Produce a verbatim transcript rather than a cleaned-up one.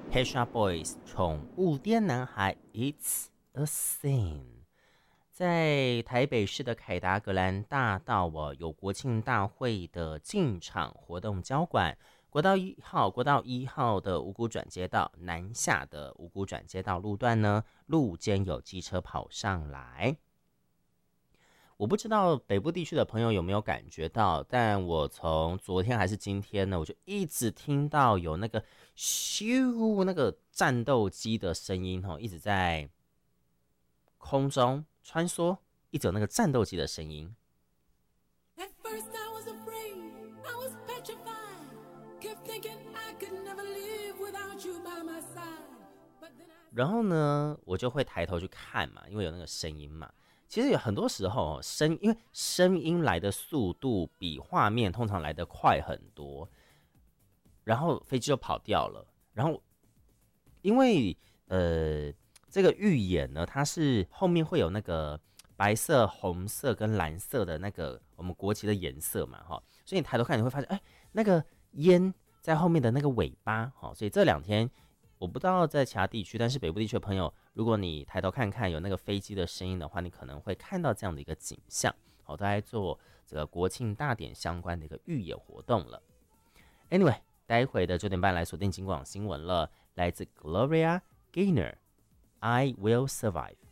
Pet Shop Boys 宠物店男孩 It's a Sin。在台北市的凯达格兰大道哦，有国庆大会的进场活动交馆。国道一号、国道一号的五股转接道南下的五股转接道路段呢，路肩有机车跑上来。我不知道北部地区的朋友有没有感觉到，但我从昨天还是今天呢，我就一直听到有那个咻那个战斗机的声音哦，一直在空中穿梭，一直有那个战斗机的声音。然后呢，我就会抬头去看嘛，因为有那个声音嘛。其实有很多时候声，因为声音来的速度比画面通常来得快很多，然后飞机就跑掉了。然后因为呃这个预演呢，它是后面会有那个白色、红色跟蓝色的那个我们国旗的颜色嘛，哈，所以你抬头看你会发现，哎，那个烟在后面的那个尾巴，哈，所以这两天。我不知道在其他地区，但是北部地区的朋友，如果你抬头看看有那个飞机的声音的话，你可能会看到这样的一个景象。好，都在做这个国庆大典相关的一个预演活动了。Anyway， 待会的九点半来锁定警广新闻了，来自 Gloria Gaynor，I Will Survive。